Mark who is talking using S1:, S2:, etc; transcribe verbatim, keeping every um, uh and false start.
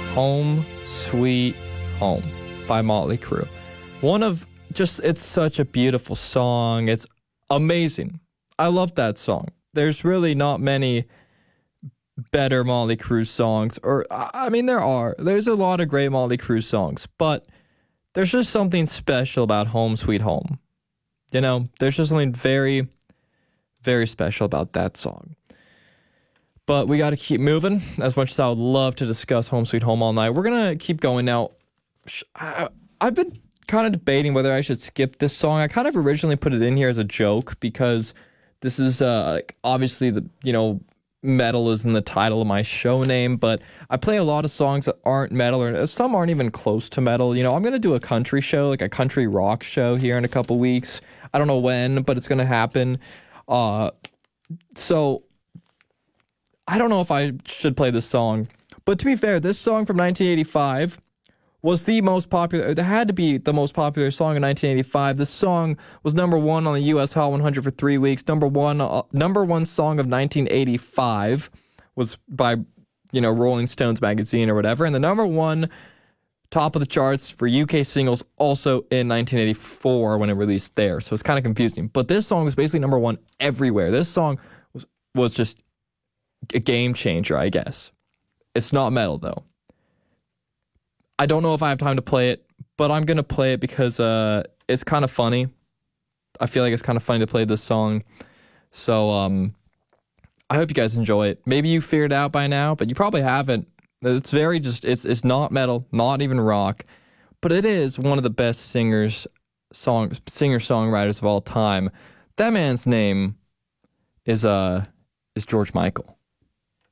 S1: Home Sweet Home by Motley Crue. One of just, it's such a beautiful song. It's amazing. I love that song. There's really not many better Motley Crue songs, or I mean, there are. There's a lot of great Motley Crue songs, but there's just something special about Home Sweet Home. You know, there's just something very, very special about that song. But we got to keep moving. As much as I would love to discuss Home Sweet Home all night, we're going to keep going now. I, I've been kind of debating whether I should skip this song. I kind of originally put it in here as a joke because this is uh, like obviously the, you know, metal is in the title of my show name, but I play a lot of songs that aren't metal, or some aren't even close to metal. You know, I'm going to do a country show, like a country rock show here in a couple weeks. I don't know when, but it's going to happen. Uh, so I don't know if I should play this song, but to be fair, this song from nineteen eighty-five was the most popular. It had to be the most popular song in nineteen eighty-five. This song was number one on the U S Hot one hundred for three weeks. Number one, uh, number one song of nineteen eighty-five was by, you know, Rolling Stones magazine or whatever. And the number one top of the charts for U K singles also in nineteen eighty-four when it released there. So it's kind of confusing. But this song was basically number one everywhere. This song was, was just a game changer, I guess. It's not metal, though. I don't know if I have time to play it, but I'm going to play it because uh, it's kind of funny. I feel like it's kind of funny to play this song. So um, I hope you guys enjoy it. Maybe you figured it out by now, but you probably haven't. It's very just, it's it's not metal, not even rock, but it is one of the best singers, song, singer-songwriters of all time. That man's name is uh is George Michael.